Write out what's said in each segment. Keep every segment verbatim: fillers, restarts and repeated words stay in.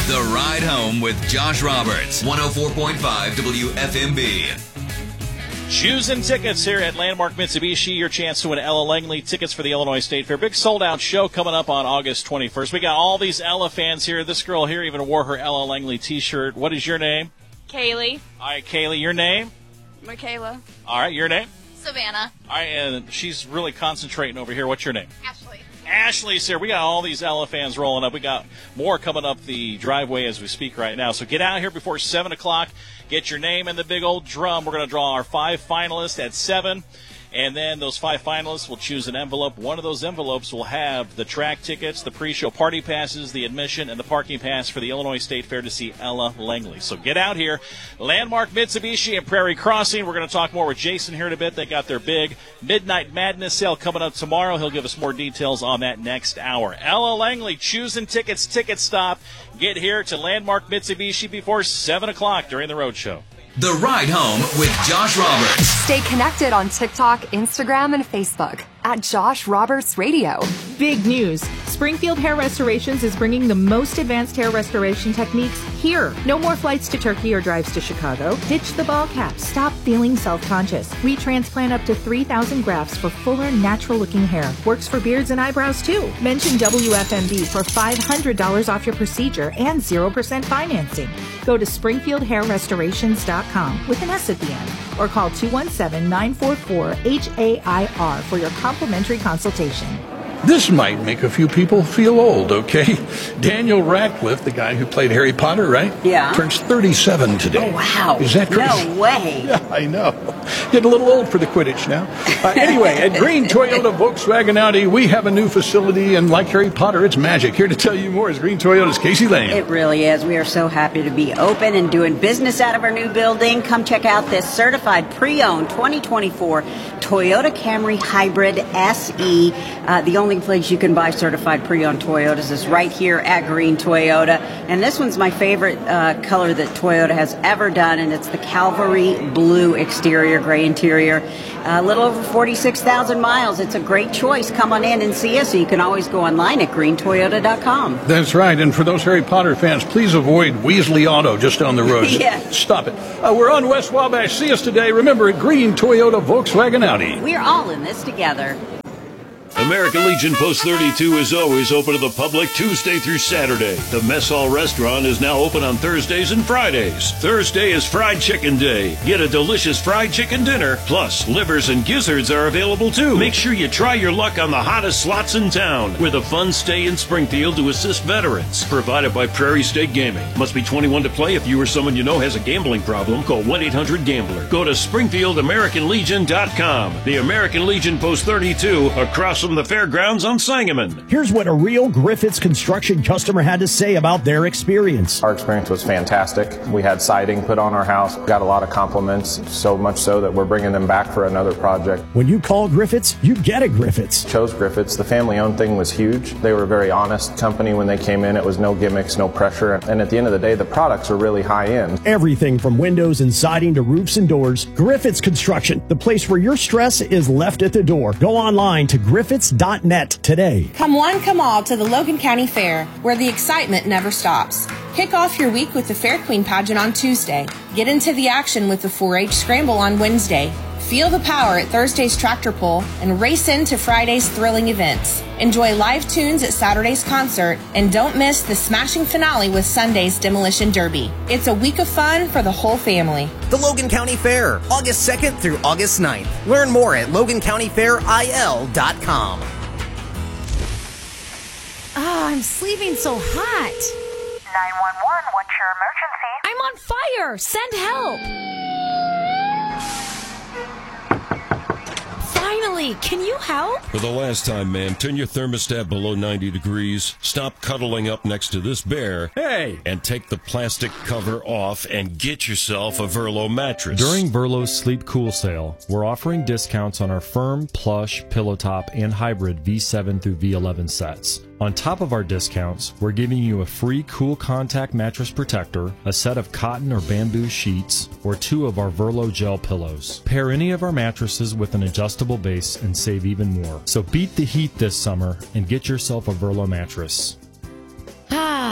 The Ride Home with Josh Roberts, one oh four point five W F M B. Choosing tickets here at Landmark Mitsubishi. Your chance to win Ella Langley tickets for the Illinois State Fair. Big sold-out show coming up on August twenty-first. We got all these Ella fans here. This girl here even wore her Ella Langley T-shirt. What is your name? Kaylee. All right, Kaylee, your name? Michaela. All right, your name? Savannah. All right, and she's really concentrating over here. What's your name? Ashley. Ashley's here. We got all these Ella fans rolling up. We got more coming up the driveway as we speak right now. So get out here before seven o'clock. Get your name in the big old drum. We're going to draw our five finalists at seven. And then those five finalists will choose an envelope. One of those envelopes will have the track tickets, the pre-show party passes, the admission, and the parking pass for the Illinois State Fair to see Ella Langley. So get out here. Landmark Mitsubishi and Prairie Crossing. We're going to talk more with Jason here in a bit. They got their big Midnight Madness sale coming up tomorrow. He'll give us more details on that next hour. Ella Langley choosing tickets, ticket stop. Get here to Landmark Mitsubishi before seven o'clock during the road show. The Ride Home with Josh Roberts. Stay connected on TikTok, Instagram, and Facebook at Josh Roberts Radio. Big news. Springfield Hair Restorations is bringing the most advanced hair restoration techniques here. No more flights to Turkey or drives to Chicago. Ditch the ball cap. Stop feeling self-conscious. We transplant up to three thousand grafts for fuller, natural-looking hair. Works for beards and eyebrows, too. Mention W F M B for five hundred dollars off your procedure and zero percent financing. Go to springfield hair restorations dot com with an S at the end or call two one seven, nine four four, H A I R for your complimentary consultation. This might make a few people feel old, okay? Daniel Radcliffe, the guy who played Harry Potter, right? Yeah. Turns thirty-seven today. Oh, wow. Is that crazy? No way. Yeah, I know. Getting a little old for the Quidditch now. Uh, anyway, at Green Toyota Volkswagen Audi, we have a new facility, and like Harry Potter, it's magic. Here to tell you more is Green Toyota's Casey Lane. It really is. We are so happy to be open and doing business out of our new building. Come check out this certified pre-owned twenty twenty-four Toyota Camry Hybrid S E. Uh, the only place you can buy certified pre-owned Toyotas is right here at Green Toyota. And this one's my favorite uh, color that Toyota has ever done, and it's the Calvary Blue exterior, gray interior. A little over forty-six thousand miles. It's a great choice. Come on in and see us. You can always go online at green toyota dot com. That's right. And for those Harry Potter fans, please avoid Weasley Auto just down the road. Yeah. Stop it. Uh, we're on West Wabash. See us today. Remember, at Green Toyota Volkswagen Audi. We're all in this together. American Legion Post thirty-two is always open to the public Tuesday through Saturday. The Mess Hall restaurant is now open on Thursdays and Fridays. Thursday is Fried Chicken Day. Get a delicious fried chicken dinner, plus livers and gizzards are available too. Make sure you try your luck on the hottest slots in town with a fun stay in Springfield to assist veterans. Provided by Prairie State Gaming. Must be twenty-one to play. If you or someone you know has a gambling problem, call one eight hundred gambler. Go to springfield american legion dot com. The American Legion Post thirty-two across from the fairgrounds on Sangamon. Here's what a real Griffiths Construction customer had to say about their experience. Our experience was fantastic. We had siding put on our house, got a lot of compliments, so much so that we're bringing them back for another project. When you call Griffiths, you get a Griffiths. Chose Griffiths. The family-owned thing was huge. They were a very honest company when they came in. It was no gimmicks, no pressure. And at the end of the day, the products are really high-end. Everything from windows and siding to roofs and doors. Griffiths Construction, the place where your stress is left at the door. Go online to griffiths dot net today. Come one, come all to the Logan County Fair, where the excitement never stops. Kick off your week with the Fair Queen pageant on Tuesday. Get into the action with the four H Scramble on Wednesday. Feel the power at Thursday's tractor pull and race into Friday's thrilling events. Enjoy live tunes at Saturday's concert and don't miss the smashing finale with Sunday's Demolition Derby. It's a week of fun for the whole family. The Logan County Fair, August second through August ninth. Learn more at logan county fair I L dot com. Oh, I'm sleeping so hot. nine one one, what's your emergency? I'm on fire! Send help! Finally, can you help? For the last time, ma'am, turn your thermostat below ninety degrees, stop cuddling up next to this bear, hey, and take the plastic cover off and get yourself a Verlo mattress. During Verlo's Sleep Cool sale, we're offering discounts on our firm, plush, pillow top, and hybrid V seven through V eleven sets. On top of our discounts, we're giving you a free Cool Contact mattress protector, a set of cotton or bamboo sheets, or two of our Verlo gel pillows. Pair any of our mattresses with an adjustable base and save even more. So beat the heat this summer and get yourself a Verlo mattress. Ah,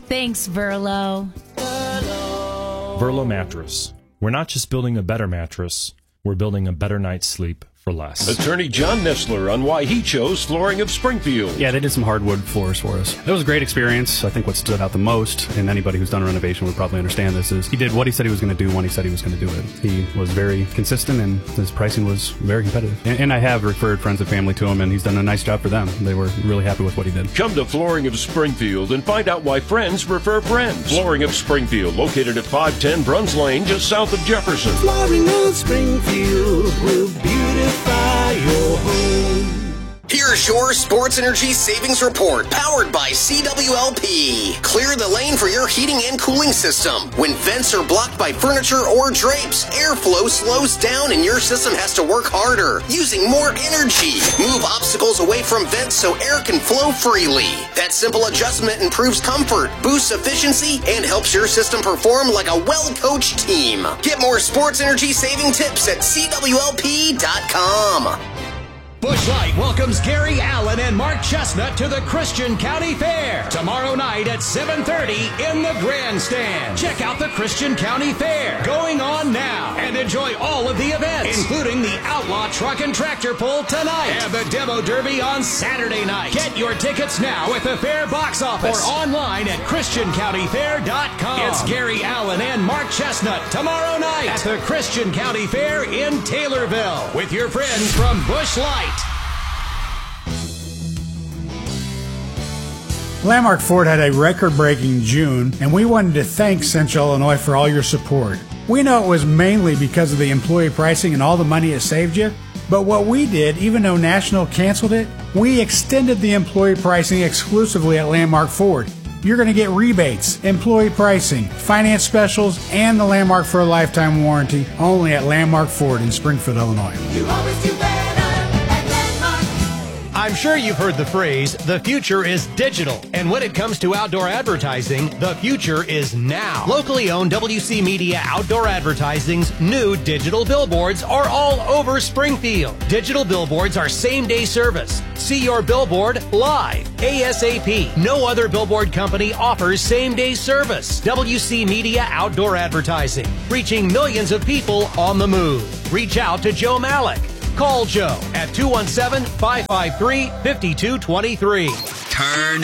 Thanks, Verlo. Verlo Mattress. We're not just building a better mattress, we're building a better night's sleep for less. Attorney John Nestler on why he chose Flooring of Springfield. Yeah, they did some hardwood floors for us. It was a great experience. I think what stood out the most, and anybody who's done a renovation would probably understand this, is he did what he said he was going to do when he said he was going to do it. He was very consistent, and his pricing was very competitive. And, and I have referred friends and family to him, and he's done a nice job for them. They were really happy with what he did. Come to Flooring of Springfield and find out why friends refer friends. Flooring of Springfield, located at five ten Bruns Lane, just south of Jefferson. Flooring of Springfield will beautify your home. Here's your Sports Energy Savings Report, powered by C W L P. Clear the lane for your heating and cooling system. When vents are blocked by furniture or drapes, airflow slows down and your system has to work harder, using more energy. Move obstacles away from vents so air can flow freely. That simple adjustment improves comfort, boosts efficiency, and helps your system perform like a well-coached team. Get more sports energy saving tips at C W L P dot com. Busch Light welcomes Gary Allen and Mark Chestnut to the Christian County Fair tomorrow night at seven thirty in the Grandstand. Check out the Christian County Fair going on now and enjoy all of the events, including the Outlaw Truck and Tractor Pull tonight and the Demo Derby on Saturday night. Get your tickets now at the Fair box office or online at Christian County Fair dot com. It's Gary Allen and Mark Chestnut tomorrow night at the Christian County Fair in Taylorville with your friends from Busch Light. Landmark Ford had a record-breaking June, and we wanted to thank Central Illinois for all your support. We know it was mainly because of the employee pricing and all the money it saved you, but what we did, even though National canceled it, we extended the employee pricing exclusively at Landmark Ford. You're going to get rebates, employee pricing, finance specials, and the Landmark for a lifetime warranty only at Landmark Ford in Springfield, Illinois. You always do better. I'm sure you've heard the phrase, the future is digital. And when it comes to outdoor advertising, the future is now. Locally owned W C Media Outdoor Advertising's new digital billboards are all over Springfield. Digital billboards are same-day service. See your billboard live, ASAP. No other billboard company offers same-day service. W C Media Outdoor Advertising, reaching millions of people on the move. Reach out to Joe Malik. Call Joe at two one seven, five five three, five two two three. Turn